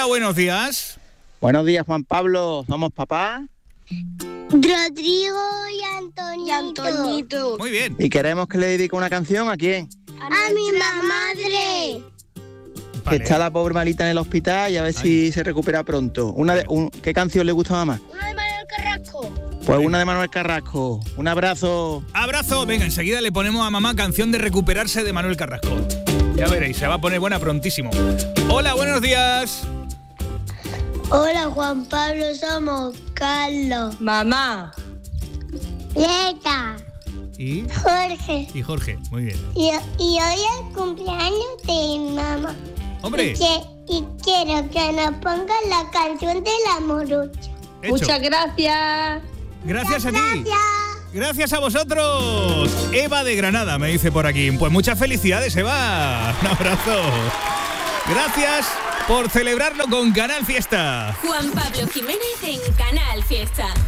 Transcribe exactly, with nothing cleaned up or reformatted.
Hola, buenos días. Buenos días, Juan Pablo. ¿Somos papá? Rodrigo y Antonito. Y Antonito. Muy bien. Y queremos que le dedique una canción. ¿A quién? A mi madre. Que está la pobre malita en el hospital y a ver Ay. si se recupera pronto. Una de, un, ¿Qué canción le gusta a mamá? Una de Manuel Carrasco. Pues una de Manuel Carrasco. Un abrazo. Abrazo. Venga, enseguida le ponemos a mamá canción de recuperarse de Manuel Carrasco. Ya veréis, se va a poner buena prontísimo. Hola, buenos días. Hola, Juan Pablo, somos Carlos, Mamá. Leta, Y, Jorge. y Jorge, muy bien. Y, y hoy es el cumpleaños de mi mamá. Hombre, Y, que, y quiero que nos pongan la canción de la morucha. hecho. Muchas gracias. Gracias a ti. Gracias. Gracias a vosotros. Eva de Granada me dice por aquí. Pues muchas felicidades, Eva. Un abrazo. Gracias por celebrarlo con Canal Fiesta. Juan Pablo Jiménez en Canal Fiesta.